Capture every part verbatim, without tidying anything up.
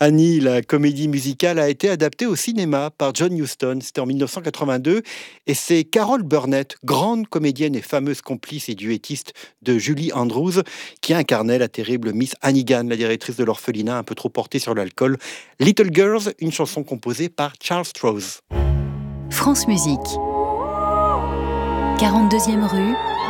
Annie, la comédie musicale, a été adaptée au cinéma par John Huston. C'était en dix-neuf cent quatre-vingt-deux. Et c'est Carol Burnett, grande comédienne et fameuse complice et duettiste de Julie Andrews, qui incarnait la terrible Miss Hannigan, la directrice de l'orphelinat un peu trop portée sur l'alcool. Little Girls, une chanson composée par Charles Strouse. France Musique. quarante-deuxième rue,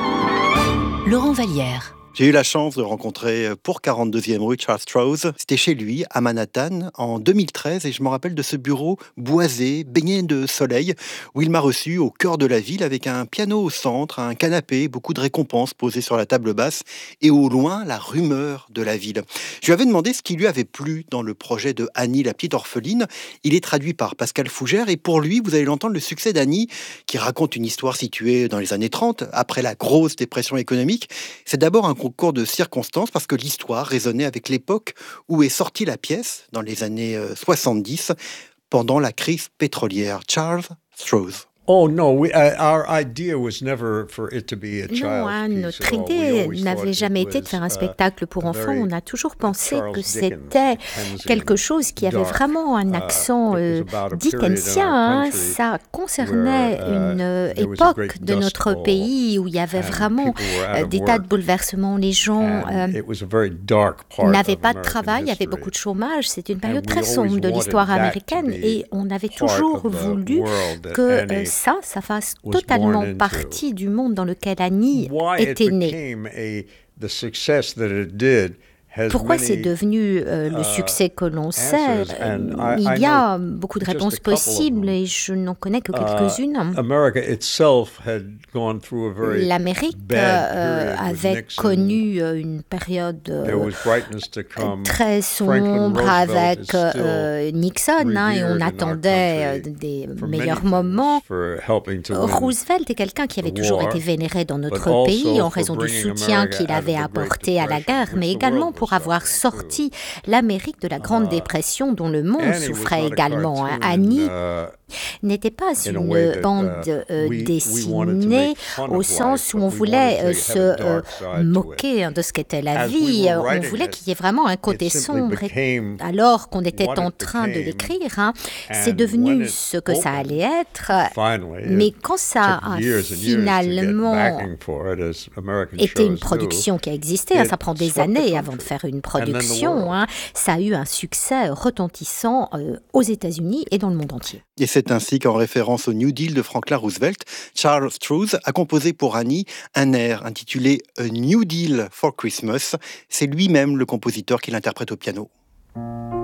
Laurent Vallière. J'ai eu la chance de rencontrer pour quarante-deuxième rue Charles Strouse. C'était chez lui, à Manhattan, en deux mille treize, et je me rappelle de ce bureau boisé, baigné de soleil, où il m'a reçu au cœur de la ville avec un piano au centre, un canapé, beaucoup de récompenses posées sur la table basse, et au loin, la rumeur de la ville. Je lui avais demandé ce qui lui avait plu dans le projet de Annie, la petite orpheline. Il est traduit par Pascal Fougère, et pour lui, vous allez l'entendre, le succès d'Annie, qui raconte une histoire située dans les années trente, après la grosse dépression économique. C'est d'abord un concours de circonstances parce que l'histoire résonnait avec l'époque où est sortie la pièce, dans les années soixante-dix, pendant la crise pétrolière. Charles Strouse. Oh no, we, uh, our idea was never for it to be a child's Non, hein, piece notre at all. We idée always n'avait thought jamais it été de was, faire un uh, spectacle pour a enfants. very On a toujours pensé Charles que Dickens, c'était Dickensian, quelque chose qui avait dark. vraiment un Uh, accent it euh, was about a period in dickensien. our Hein. country Ça concernait where, uh, une euh, there was a great époque de dust notre bowl pays où il y avait and vraiment people were out euh, of des tas de work. bouleversements. Les gens And euh, it was a very dark part n'avaient of pas de American travail, il y avait history. beaucoup de chômage. C'est une And période we très always sombre de wanted l'histoire that to américaine be et on avait part toujours of the voulu world that que euh, Annie ça, ça fasse was totalement born into. partie du monde dans lequel Annie Why it était née. became a, the success that it did has Pourquoi many, c'est devenu euh, le uh, succès que l'on sait? answers, and I- I Il y a know beaucoup de just a réponses couple of possibles them. et je n'en connais que Uh, quelques-unes. America itself had gone through a very L'Amérique bad euh, period with avait Nixon. connu euh, une période There euh, was brightness to come. très Franklin sombre Roosevelt avec is still euh, Nixon hein, et on revered in our attendait euh, country des for meilleurs many moments. things, for helping to win Roosevelt est quelqu'un qui avait the toujours war, été vénéré dans notre but also pays en for raison du bringing soutien America qu'il out of avait the Great apporté à la Depression, guerre, mais which the également world pour was avoir suffering sorti l'Amérique de la Grande Dépression dont le monde Annie was souffrait not a également. hein. cartoon, Annie uh, n'était pas in a une way that, bande uh, euh, we- we wanted to dessinée make fun au of sens life, où but on we voulait wanted to euh, have se a euh, dark side to it. moquer hein, de ce qu'était la As we vie. were On writing voulait it, qu'il y ait vraiment un côté it simply sombre. Et became alors qu'on était what en it train de became, l'écrire, hein, c'est and when devenu it ce que ça opened, allait être. finally, Mais it quand ça took a years and years to get finalement backing for it, as American était une shows do. production qui a existé, hein, It ça prend des swept the années country avant de faire une and then the production. world. Hein, ça a eu un succès retentissant euh, aux États-Unis et dans le monde entier. Et c'est ainsi qu'en référence au New Deal de Franklin Roosevelt, Charles Strouse a composé pour Annie un air intitulé A New Deal for Christmas. C'est lui-même le compositeur qui l'interprète au piano.